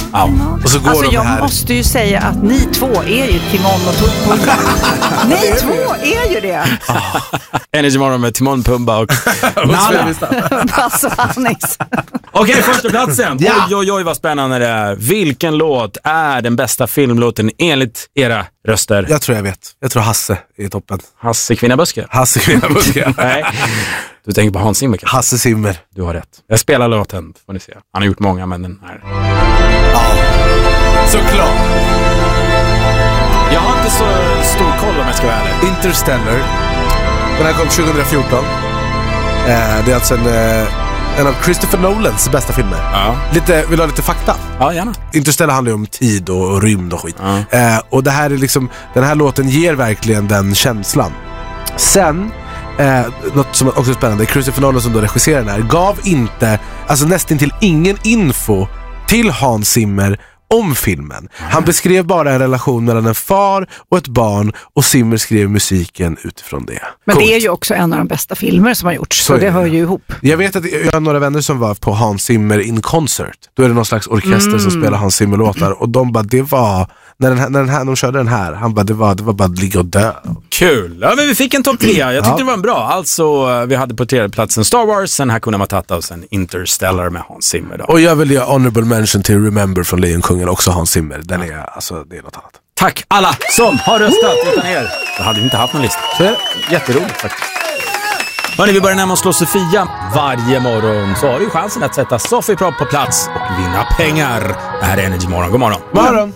Ja. Och så går alltså de jag här... måste ju säga att ni två är ju Timon och Pumba. Ni två är ju det. Energy Morgon med Timon, Pumba och Nala. Okej, första platsen. Oj, vad spännande det är. Vilken låt är den bästa filmlåten enligt era röster? Jag tror jag vet. Jag tror Hasse är i toppen. Hasse Kvinnabuske? Hasse Kvinnabuske. Nej. Du tänker på Hans Zimmer? Hasse Zimmer. Du har rätt. Jag spelar låten, får ni se. Han har gjort många, men den här. Ja, såklart. Jag har inte så stor koll om jag ska vara ärlig. Interstellar. Den här kom 2014. Det är alltså en av Christopher Nolans bästa filmer. Ja. Vill du ha lite fakta? Ja, gärna. Interstellar handlar ju om tid och rymd och skit. Och det här är liksom, den här låten ger verkligen den känslan. Sen något som också är spännande, Christopher Nolan som då regisserar den här gav inte, alltså nästintill ingen info till Hans Zimmer om filmen. Han beskrev bara en relation mellan en far och ett barn, och Zimmer skrev musiken utifrån det. Men det är ju också en av de bästa filmer som har gjorts, så det hör ju ihop. Jag vet att jag har några vänner som var på Hans Zimmer in concert. Då är det någon slags orkester som spelar Hans Zimmer-låtar, och de bara, det var när de körde den här, han bara, det var bara att ligga och dö. Kul. Ja, men vi fick en topp 3. Jag tyckte det var en bra. Alltså, vi hade på tredje platsen Star Wars, sen Hakuna Matata och sen Interstellar med Hans Zimmer då. Och jag vill ge honorable mention till Remember från Lejonkungen, också Hans Zimmer. Den är, alltså, det är något annat. Tack alla som har röstat. Utan er, då hade vi inte haft någon lista. Så är det jätteroligt faktiskt. Hörrni, vi börjar närma oss slå Sofia. Varje morgon så har du chansen att sätta Sofie Propp på plats och vinna pengar. Det här är Energy Morgon. God morgon. Morgon.